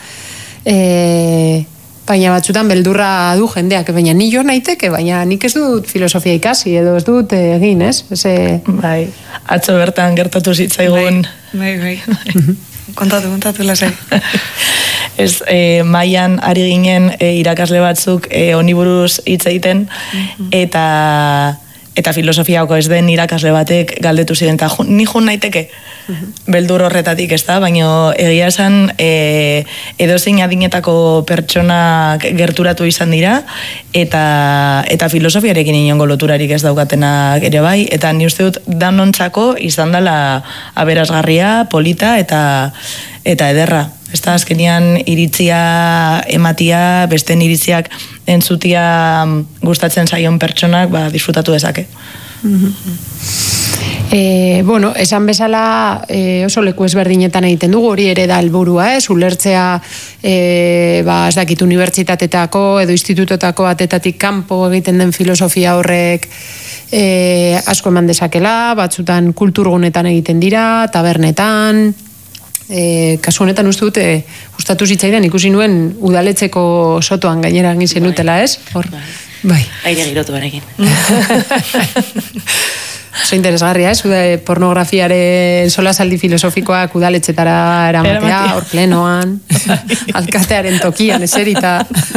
E, baina batzutan beldurra du jendeak, baina ni jo naiteke, baina nik ez dut filosofia ikasi edo ez dut egin, ez? Ese... Bai, atzo bertan gertatu zitzaigun. Bai, bai. bai. Kontatu, kontatu, lasai. Ez, e, maian ari ginen e, irakasle batzuk e, honi buruz hitz egiten, mm-hmm. eta eta filosofiako ez den irakasle batek galdetu ziren, eta ni jun naiteke, mm-hmm. beldur horretatik, ez da, baina egia esan e, edozein adinetako pertsonak gerturatu izan dira, eta eta filosofiarekin inongo loturarik ez daukatenak ere bai, eta ni uste dut danontzako izan dela aberasgarria, polita, eta eta ederra. Ez da, azkenian iritzia ematia, besten iritziak entzutia gustatzen zaion pertsonak, ba, disfrutatu dezake. Mm-hmm. E, bueno, esan bezala e, oso leku ezberdinetan egiten dugu, hori ere da helburua, ez? Ulertzea, e, ba, ez dakit, unibertsitatetako edo institutotako atetatik kanpo egiten den filosofia horrek e, asko eman dezakela, batzutan kulturgunetan egiten dira, tabernetan. E, kasu honetan uste dute gustatu zitzaidan ikusi nuen udaletxeko sotoan gainera egin zenutela, ez? Hor, bai. Aire girotu barekin. Oso interesgarria, ez? Ude, pornografiaren solasaldi filosofikoak udaletxetara eramatea, hor plenoan, alkatearen tokian eserita.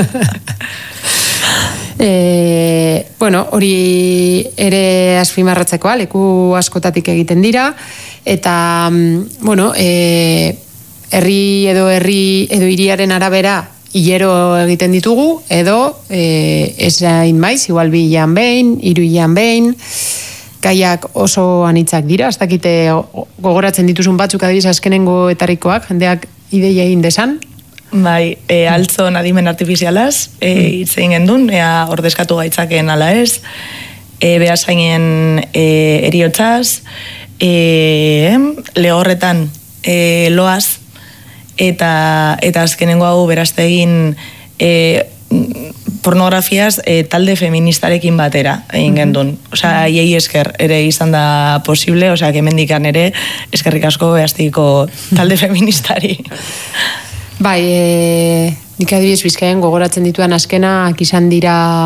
E, bueno, hori ere azpimarratzekoa, leku askotatik egiten dira, eta, bueno, e, herri edo herri edo hiriaren arabera hilero egiten ditugu, edo e, ez hain maiz, igual bi hilean behin, hiru hilean behin, gaiak oso anitzak dira, ez dakite gogoratzen dituzun batzuk adibidez azkenengo etarikoak, jendeak ideia egin desan. Bai, e, altzon adimen artifizialaz, e, hitz egin gendun, ea ordezkatu gaitzaken ala ez, e, behasainen e, eriotzaz, e, lehorretan e, loaz, eta, eta azkenengo hau berazte egin e, pornografiaz e, talde feministarekin batera egin gendun. Osea, hiei esker ere izan da posible, osea, kemendikan ere eskerrik asko behaztiko talde feministari. Bai, e, nik adibidez Bizkaian gogoratzen dituan azkenak izan dira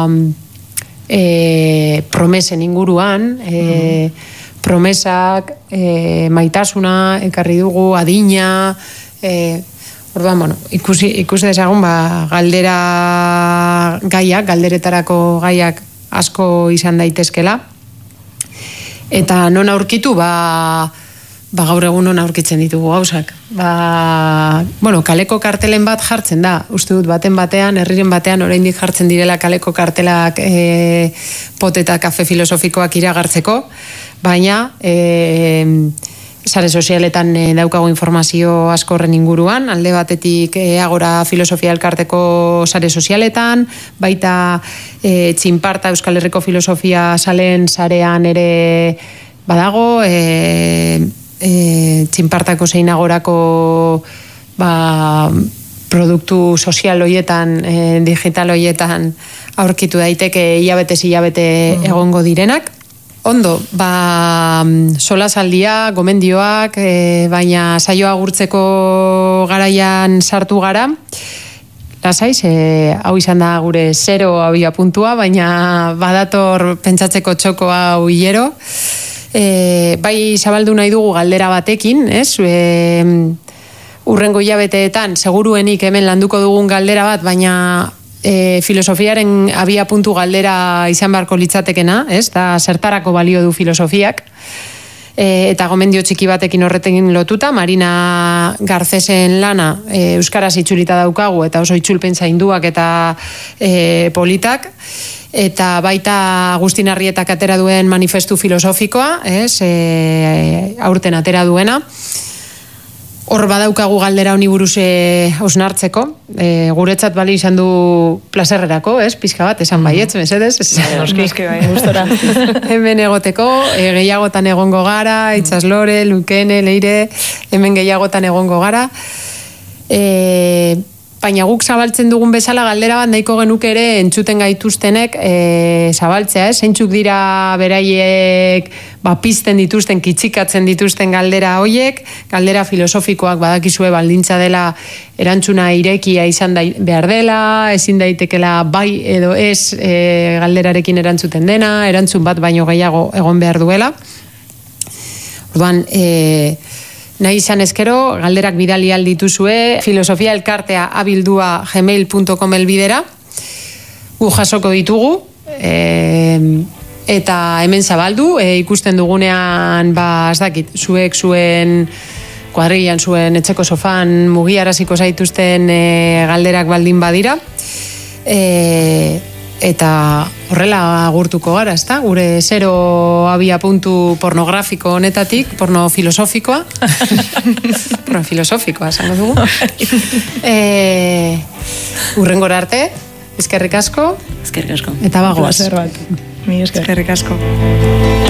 e, promesen inguruan, e, promesak, e, maitasuna, ekarri dugu, adina, e, orduan, bueno, ikusi, ikusi dezagun, ba, galdera gaiak, galderetarako gaiak asko izan daitezkela. Eta non aurkitu, ba, ba gaur egun non aurkitzen ditugu gauzak. Ba, bueno, kaleko kartelen bat jartzen da, uste dut baten batean, herriren batean oraindik jartzen direla kaleko kartelak e, pot eta kafe filosofikoak iragartzeko, baina e, sare sozialetan e, daukago informazio asko horren inguruan, alde batetik e, Agora Filosofia Elkarteko sare sozialetan, baita e, Txinparta Euskal Herriko Filosofia salen sarean ere badago, e, e, Txinpartako zein Agorako ba, produktu sozial hoietan, e, digital hoietan aurkitu daiteke hilabetez hilabete egongo direnak. Ondo, ba, solasaldia, gomendioak, e, baina saioa agurtzeko garaian sartu gara. Lasaiz, e, hau izan da gure zero abia puntua, baina badator pentsatzeko txoko hau hilero. E, bai zabaldu nahi dugu galdera batekin, ez? E, urrengo hilabeteetan, seguruenik hemen landuko dugun galdera bat, baina E, filosofiaren abia puntu galdera izan beharko litzatekena, ez? Da zertarako balio du filosofiak. E, eta gomendio txiki batekin horretekin lotuta, Marina Garcesen lana e, euskaraz itzulita daukagu, eta oso itzulpen zainduak eta e, politak. Eta baita Agustin Arrietak atera duen manifestu filosofikoa, ez? E, aurten atera duena. Hor badaukagu galdera honi buruz hausnartzeko, e, guretzat bali izan du plazerrerako, ez? Pizka bat, esan baietz, mesedez? Noski, bai, gustora. Hemen egoteko, e, gehiagotan egongo gara, Itxaslore, Lukene, Leire, hemen gehiagotan egongo gara. E, baina guk zabaltzen dugun bezala galdera bat nahiko genuke ere entzuten gaituztenek e, zabaltzea, ez? Zeintzuk dira beraiek ba, pizten dituzten, kitxikatzen dituzten galdera hoiek, galdera filosofikoak badakizue baldintza dela erantzuna irekia izan da, behar dela, ezin daitekela bai edo ez e, galderarekin erantzuten dena, erantzun bat baino gehiago egon behar duela. Orduan, e, nahi izan ezkero, galderak bidali aldituzue, filosofia elkartea abildua gmail punto com elbidera, gu jasoko ditugu, e, eta hemen zabaldu, e, ikusten dugunean, ba, ez dakit, zuek zuen kuadrilan zuen etxeko sofan mugiaraziko zaituzten e, galderak baldin badira, e, eta horrela agurtuko gara, ezta? Gure zero abia puntu pornografiko honetatik, porno filosofikoa. Porno filosofikoa, esango dugu. E, urrengora arte, eskerrik asko. Eskerrik asko. Eta bagoaz. Placer bat. Mi eskerrik Eskerrik asko.